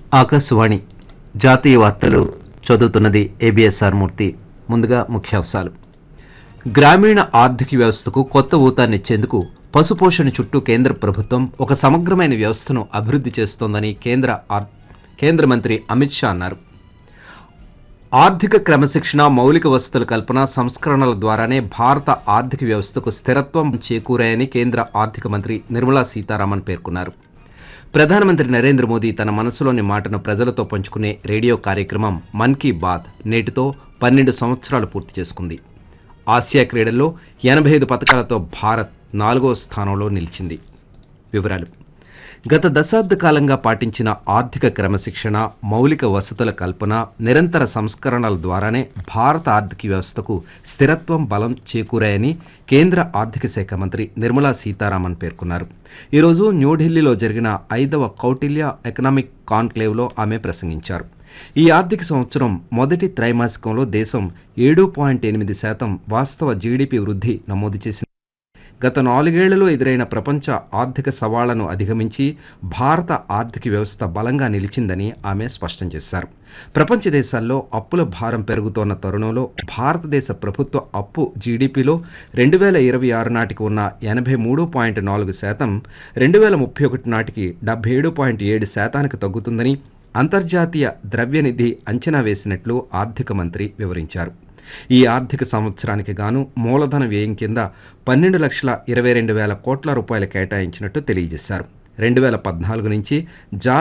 ఆకాశవాణి జాతీయ వార్తలు చదువుతున్నది ఏబిఎస్ఆర్ మూర్తి. ముందుగా ముఖ్యాంశాలు. గ్రామీణ ఆర్థిక వ్యవస్థకు కొత్త ఊతాన్నిచ్చేందుకు పశుపోషణ చుట్టూ కేంద్ర ప్రభుత్వం ఒక సమగ్రమైన వ్యవస్థను అభివృద్ధి చేస్తోందని కేంద్ర మంత్రి అమిత్ షా అన్నారు. ఆర్థిక క్రమశిక్షణ, మౌలిక వసతుల కల్పన, సంస్కరణల ద్వారానే భారత ఆర్థిక వ్యవస్థకు స్థిరత్వం చేకూరాయని కేంద్ర ఆర్థిక మంత్రి నిర్మలా సీతారామన్ పేర్కొన్నారు. ప్రధానమంత్రి నరేంద్ర మోదీ తన మనసులోని మాటను ప్రజలతో పంచుకునే రేడియో కార్యక్రమం మన్ కీ బాత్ నేటితో 12 సంవత్సరాలు పూర్తి చేసుకుంది. ఆసియా క్రీడల్లో 85 పతకాలతో భారత్ 4వ స్థానంలో నిలిచింది. వివరాలు. గత దశాబ్ద కాలంగా పాటించిన ఆర్థిక క్రమశిక్షణ, మౌలిక వసతుల కల్పన, నిరంతర సంస్కరణల ద్వారానే భారత ఆర్థిక వ్యవస్థకు స్థిరత్వం, బలం చేకూరాయని కేంద్ర ఆర్థిక శాఖ మంత్రి నిర్మలా సీతారామన్ పేర్కొన్నారు. ఈరోజు న్యూఢిల్లీలో జరిగిన 5వ కౌటిల్య ఎకనామిక్ కాన్క్లేవ్లో ఆమె ప్రసంగించారు. ఈ ఆర్థిక సంవత్సరం మొదటి త్రైమాసికంలో దేశం 7.8% వాస్తవ జీడీపీ వృద్ధి నమోదు చేసింది. గత 4 ఏళ్లలో ఎదురైన ప్రపంచ ఆర్థిక సవాళ్లను అధిగమించి భారత ఆర్థిక వ్యవస్థ బలంగా నిలిచిందని ఆమె స్పష్టం చేశారు. ప్రపంచ దేశాల్లో అప్పుల భారం పెరుగుతోన్న తరుణంలో భారతదేశ ప్రభుత్వ అప్పు జీడీపీలో 2026 నాటికి ఉన్న 83.4%, 2031 నాటికి 77.7% తగ్గుతుందని అంతర్జాతీయ ద్రవ్యనిధి అంచనా వేసినట్లు ఆర్థిక మంత్రి వివరించారు. ఈ ఆర్థిక సంవత్సరానికి గాను మూలధన వ్యయం కింద 12,22,000 కోట్ల రూపాయలు కేటాయించినట్టు తెలియజేశారు. 2014 నుంచి